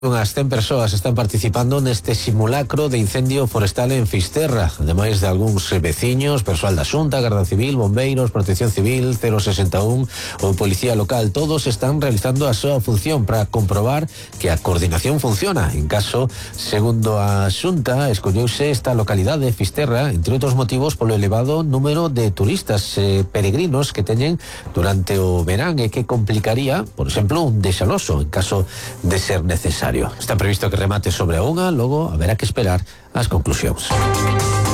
Unhas 100 persoas están participando neste simulacro de incendio forestal en Fisterra, ademais de algúns veciños, persoal da Xunta, Garda Civil, bombeiros, Protección Civil, 061 ou Policía Local. Todos están realizando a súa función para comprobar que a coordinación funciona. En caso, segundo a Xunta, escolleuse esta localidade, Fisterra, entre outros motivos polo elevado número de turistas peregrinos que teñen durante o verán e que complicaría, por exemplo, un desaloso en caso de ser necesario. Está previsto que remate sobre a unha, logo haberá que esperar as conclusións.